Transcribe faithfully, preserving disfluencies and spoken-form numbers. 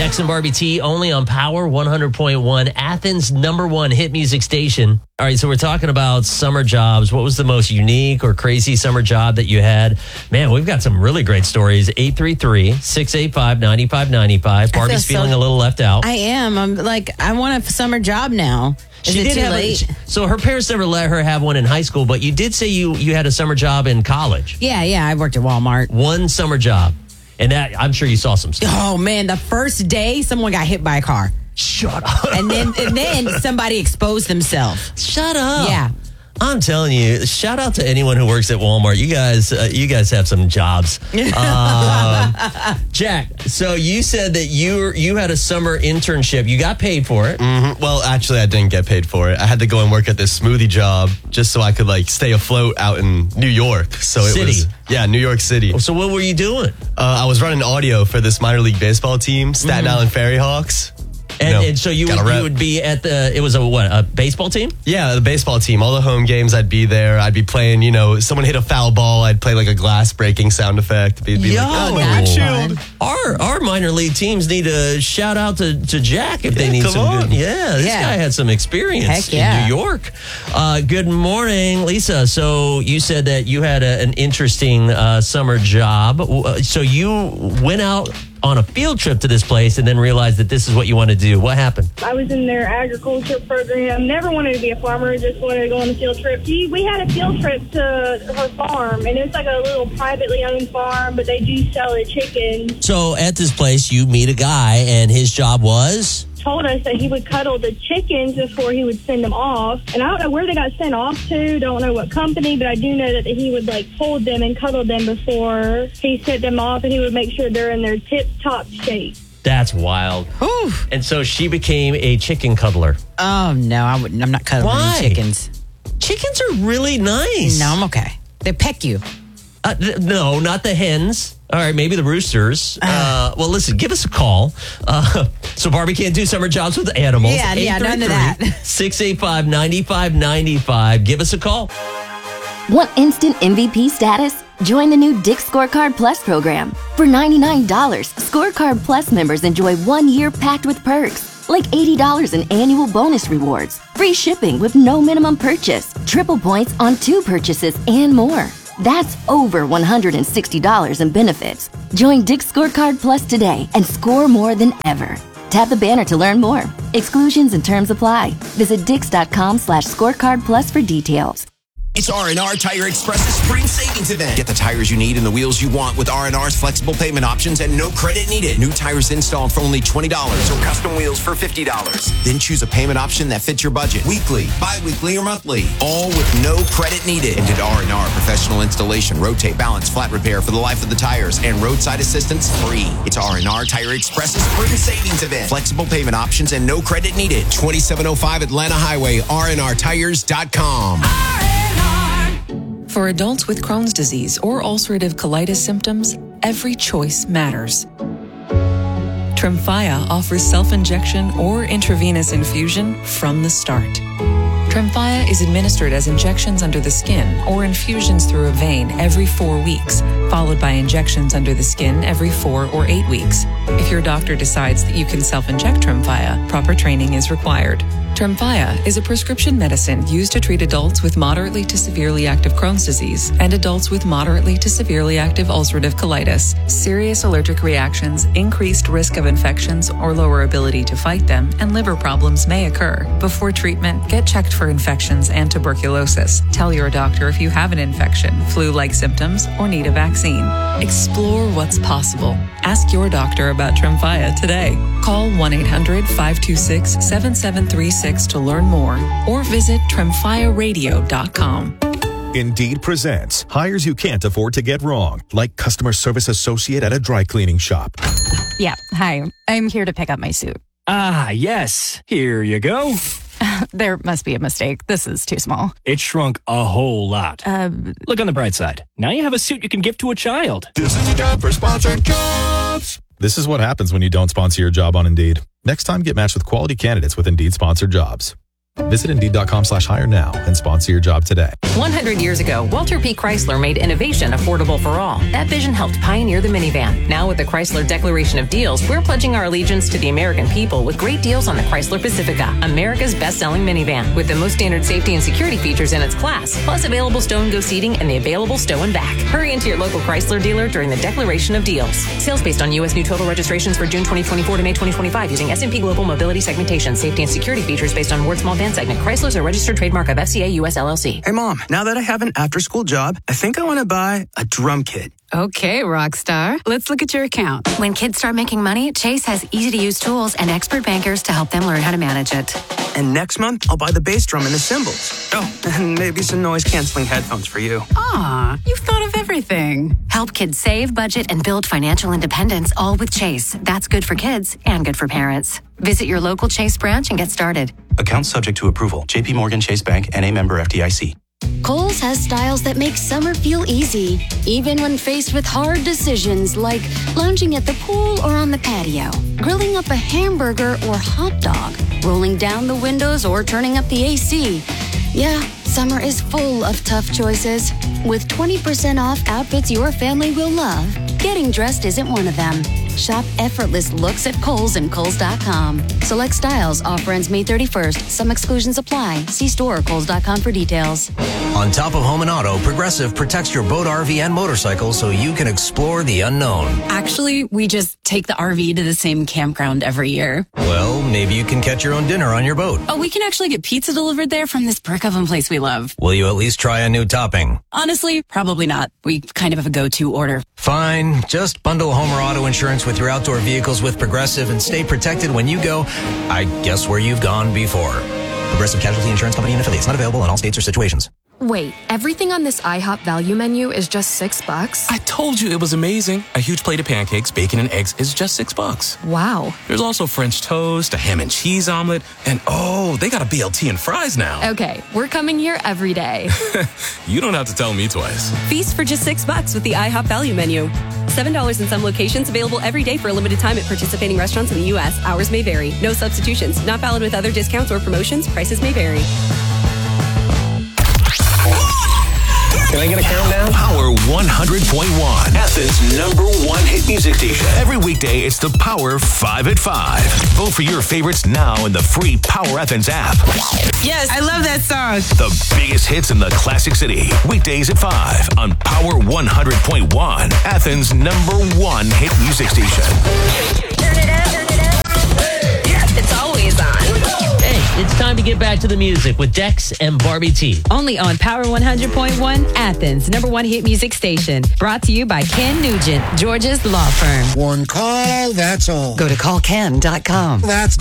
Dex and Barbie T only on Power one hundred point one, Athens' number one hit music station. All right, so we're talking about summer jobs. What was the most unique or crazy summer job that you had? Man, we've got some really great stories. eight three three, six eight five, nine five nine five. Barbie's feel so- feeling a little left out. I am. I'm like, I want a summer job now. Is She it did too have late? A, so her parents never let her have one in high school, but you did say you you had a summer job in college. Yeah, yeah. I worked at Walmart. One summer job. And that I'm sure you saw some stuff. Oh, man. The first day, someone got hit by a car. Shut up. And then and then somebody exposed themselves. Shut up. Yeah. I'm telling you, shout out to anyone who works at Walmart. You guys, uh, you guys have some jobs. Um, Jack, so you said that you were, you had a summer internship. You got paid for it. Mm-hmm. Well, actually, I didn't get paid for it. I had to go and work at this smoothie job just so I could like stay afloat out in New York. So it City. was yeah, New York City. So what were you doing? Uh, I was running audio for this minor league baseball team, Staten Island Fairy Hawks. And, You know, and so you gotta would, you rep. would be at the, it was a what, a baseball team? Yeah, the baseball team. All the home games, I'd be there. I'd be playing, you know, someone hit a foul ball, I'd play like a glass breaking sound effect. It'd be Yo, like, oh, my that's windshield. Our our minor league teams need to shout out to, to Jack if they Yeah, need come some on. good. Yeah, this Yeah. guy had some experience Heck yeah. in New York. Uh, good morning, Lisa. So you said that you had a, an interesting uh, summer job. Uh, So you went out on a field trip to this place and then realized that this is what you want to do. What happened? I was in their agriculture program. Never wanted to be a farmer, just wanted to go on a field trip. She, we had a field trip to her farm, and it's like a little privately owned farm, but they do sell the chickens. So at this place, you meet a guy, and his job was? Told us that he would cuddle the chickens before he would send them off. And I don't know where they got sent off to, don't know what company, but I do know that he would like hold them and cuddle them before he sent them off, and he would make sure they're in their tip-top shape. That's wild. Whew. And so she became a chicken cuddler. Oh, no. I wouldn't. I'm not cuddling Why? any chickens. Chickens are really nice. No, I'm okay. They peck you. Uh, th- no, not the hens. All right, maybe the roosters. Uh, well, listen, give us a call. Uh, so Barbie can't do summer jobs with animals. Yeah, yeah, none of that. six eight five, nine five nine five. Give us a call. Want instant M V P status? Join the new Dick's Scorecard Plus program. For ninety-nine dollars, Scorecard Plus members enjoy one year packed with perks, like eighty dollars in annual bonus rewards, free shipping with no minimum purchase, triple points on two purchases, and more. That's over one hundred sixty dollars in benefits. Join Dick's Scorecard Plus today and score more than ever. Tap the banner to learn more. Exclusions and terms apply. Visit dix.com slash scorecard plus for details. It's R and R Tire Express's spring savings event. Get the tires you need and the wheels you want with R and R's flexible payment options and no credit needed. New tires installed for only twenty dollars or custom wheels for fifty dollars. Then choose a payment option that fits your budget. Weekly, bi-weekly, or monthly. All with no credit needed. And at R and R, professional installation, rotate, balance, flat repair for the life of the tires, and roadside assistance free. It's R and R Tire Express's spring savings event. Flexible payment options and no credit needed. twenty-seven oh five Atlanta Highway, R and R tires dot com. For adults with Crohn's disease or ulcerative colitis symptoms, every choice matters. Tremfya offers self-injection or intravenous infusion from the start. Tremfya is administered as injections under the skin or infusions through a vein every four weeks, followed by injections under the skin every four or eight weeks. If your doctor decides that you can self-inject Tremfya, proper training is required. Tremfya is a prescription medicine used to treat adults with moderately to severely active Crohn's disease and adults with moderately to severely active ulcerative colitis. Serious allergic reactions, increased risk of infections or lower ability to fight them, and liver problems may occur. Before treatment, get checked for infections and tuberculosis. Tell your doctor if you have an infection, flu-like symptoms, or need a vaccine. Explore what's possible. Ask your doctor about Tremfya today. Call one eight hundred, five two six, seven seven three six to learn more or visit tremfya radio dot com. Indeed presents hires you can't afford to get wrong, like customer service associate at a dry cleaning shop. Yeah, hi. I'm here to pick up my suit. Ah, yes. Here you go. There must be a mistake. This is too small. It shrunk a whole lot. Uh, Look on the bright side. Now you have a suit you can give to a child. This is a job for sponsored jobs. This is what happens when you don't sponsor your job on Indeed. Next time, get matched with quality candidates with Indeed sponsored jobs. Visit Indeed.com slash hire now and sponsor your job today. one hundred years ago, Walter P. Chrysler made innovation affordable for all. That vision helped pioneer the minivan. Now with the Chrysler Declaration of Deals, we're pledging our allegiance to the American people with great deals on the Chrysler Pacifica, America's best-selling minivan, with the most standard safety and security features in its class, plus available stow and go seating and the available stow and back. Hurry into your local Chrysler dealer during the Declaration of Deals. Sales based on U S new total registrations for June twenty twenty-four to May twenty twenty-five using S and P Global Mobility Segmentation, safety and security features based on Word Small Van segment. Chrysler's a registered trademark of F C A U S L L C. Hey, Mom, now that I have an after-school job, I think I want to buy a drum kit. Okay, Rockstar. Let's look at your account. When kids start making money, Chase has easy-to-use tools and expert bankers to help them learn how to manage it. And next month, I'll buy the bass drum and the cymbals. Oh, and maybe some noise-canceling headphones for you. Aw, you've thought of everything. Help kids save, budget, and build financial independence, all with Chase. That's good for kids and good for parents. Visit your local Chase branch and get started. Account subject to approval. J P Morgan Chase Bank, N A member F D I C. Kohl's has styles that make summer feel easy, even when faced with hard decisions like lounging at the pool or on the patio, grilling up a hamburger or hot dog, rolling down the windows or turning up the A C. Yeah, summer is full of tough choices. With twenty percent off outfits your family will love, getting dressed isn't one of them. Shop effortless looks at Kohl's and Kohl's dot com. Select styles. Offer ends May thirty-first. Some exclusions apply. See store or Kohl's dot com for details. On top of home and auto, Progressive protects your boat, R V, and motorcycle so you can explore the unknown. Actually, we just take the R V to the same campground every year. Well, maybe you can catch your own dinner on your boat. Oh, we can actually get pizza delivered there from this brick oven place we love. Will you at least try a new topping? Honestly, probably not. We kind of have a go-to order. Fine. Just bundle home or auto insurance with your outdoor vehicles with Progressive and stay protected when you go, I guess, where you've gone before. Progressive Casualty Insurance Company and affiliates. Not available in all states or situations. Wait, everything on this IHOP value menu is just six bucks? I told you it was amazing. A huge plate of pancakes, bacon, and eggs is just six bucks. Wow. There's also French toast, a ham and cheese omelet, and oh, they got a B L T and fries now. Okay, we're coming here every day. You don't have to tell me twice. Feast for just six bucks with the IHOP value menu. seven dollars in some locations, available every day for a limited time at participating restaurants in the U S. Hours may vary. No substitutions. Not valid with other discounts or promotions. Prices may vary. Can I get a countdown? Power one hundred point one, Athens' number one hit music station. Every weekday, it's the Power five at five. Vote for your favorites now in the free Power Athens app. Yes, I love that song. The biggest hits in the Classic City. Weekdays at five on Power one hundred point one, Athens' number one hit music station. Turn it up, turn it up. It's always on. Hey, it's time to get back to the music with Dex and Barbie T. Only on Power one hundred point one, Athens' number one hit music station. Brought to you by Ken Nugent, Georgia's law firm. One call, that's all. Go to call ken dot com. That's